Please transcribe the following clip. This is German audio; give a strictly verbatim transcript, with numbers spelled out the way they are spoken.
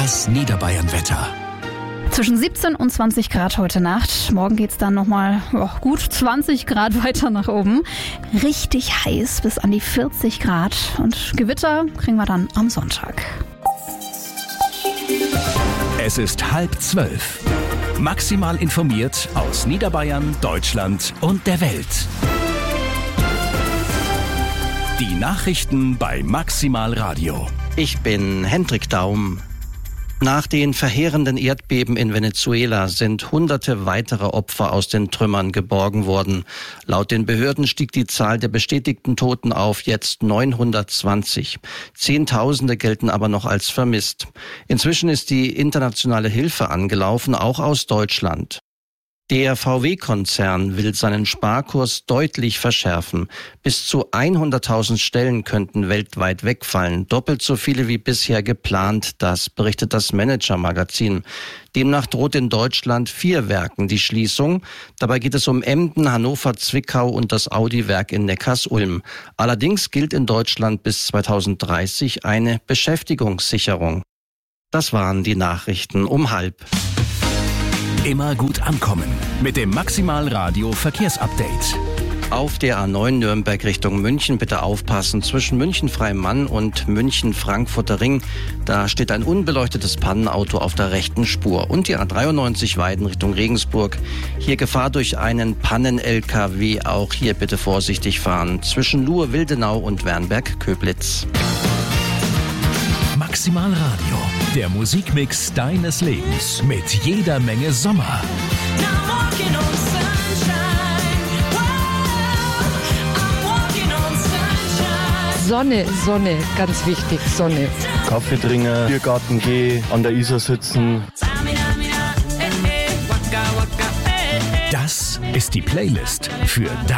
Das Niederbayern-Wetter. Zwischen siebzehn und zwanzig Grad heute Nacht. Morgen geht's dann nochmal oh, gut zwanzig Grad weiter nach oben. Richtig heiß bis an die vierzig Grad. Und Gewitter kriegen wir dann am Sonntag. Es ist halb zwölf. Maximal informiert aus Niederbayern, Deutschland und der Welt. Die Nachrichten bei Maximal Radio. Ich bin Hendrik Daum. Nach den verheerenden Erdbeben in Venezuela sind hunderte weitere Opfer aus den Trümmern geborgen worden. Laut den Behörden stieg die Zahl der bestätigten Toten auf jetzt neunhundertzwanzig. Zehntausende gelten aber noch als vermisst. Inzwischen ist die internationale Hilfe angelaufen, auch aus Deutschland. Der V W-Konzern will seinen Sparkurs deutlich verschärfen. Bis zu hunderttausend Stellen könnten weltweit wegfallen, doppelt so viele wie bisher geplant, das berichtet das Manager-Magazin. Demnach droht in Deutschland vier Werken die Schließung. Dabei geht es um Emden, Hannover, Zwickau und das Audi-Werk in Neckarsulm. Allerdings gilt in Deutschland bis zweitausenddreißig eine Beschäftigungssicherung. Das waren die Nachrichten um halb. Immer gut ankommen mit dem Maximal Radio Verkehrsupdate. Auf der A neun Nürnberg Richtung München bitte aufpassen. Zwischen München-Freimann und München-Frankfurter Ring, da steht ein unbeleuchtetes Pannenauto auf der rechten Spur. Und die A dreiundneunzig Weiden Richtung Regensburg. Hier Gefahr durch einen Pannen-L K W. Auch hier bitte vorsichtig fahren. Zwischen Luhe-Wildenau und Wernberg-Köblitz. Maximal Radio, der Musikmix deines Lebens mit jeder Menge Sommer. Sonne, Sonne, ganz wichtig, Sonne. Kaffee trinken, Biergarten gehen, an der Isar sitzen. Das ist die Playlist für dein